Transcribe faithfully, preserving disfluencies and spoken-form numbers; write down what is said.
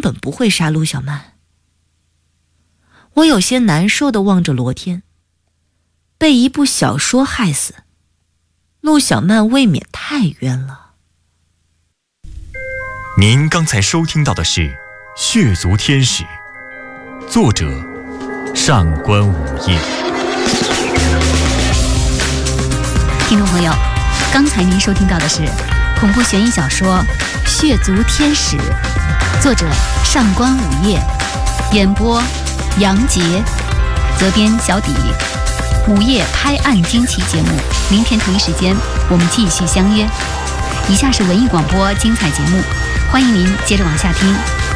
本不会杀陆小曼。我有些难受地望着罗天，被一部小说害死，陆小曼未免太冤了。 您刚才收听到的是《血族天使》，作者上官午夜。 听众朋友，刚才您收听到的是恐怖悬疑小说《血族天使》，作者上官午夜，演播杨杰，责编小底。午夜拍案惊奇节目，明天同一时间我们继续相约。以下是文艺广播精彩节目，欢迎您接着往下听。